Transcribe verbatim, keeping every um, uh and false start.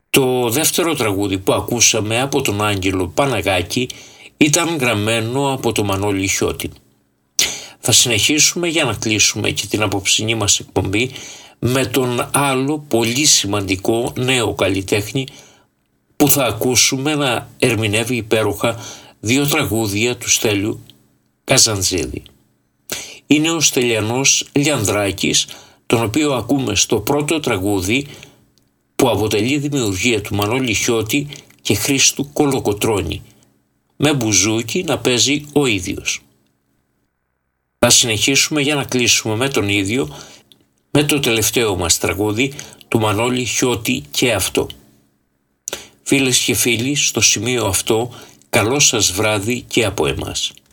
Το δεύτερο τραγούδι που ακούσαμε από τον Άγγελο Παναγάκη ήταν γραμμένο από τον Μανώλη Χιώτη. Θα συνεχίσουμε για να κλείσουμε και την απόψινή μας εκπομπή με τον άλλο πολύ σημαντικό νέο καλλιτέχνη που θα ακούσουμε να ερμηνεύει υπέροχα δύο τραγούδια του Στέλιου Καζαντζίδη. Είναι ο Στελιανός Λιανδράκης, τον οποίο ακούμε στο πρώτο τραγούδι που αποτελεί δημιουργία του Μανώλη Χιώτη και Χρήστου Κολοκοτρώνη, με μπουζούκι να παίζει ο ίδιος. Θα συνεχίσουμε για να κλείσουμε με τον ίδιο, με το τελευταίο μας τραγούδι του Μανώλη Χιώτη και αυτό. Φίλες και φίλοι, στο σημείο αυτό, καλό σας βράδυ και από εμάς.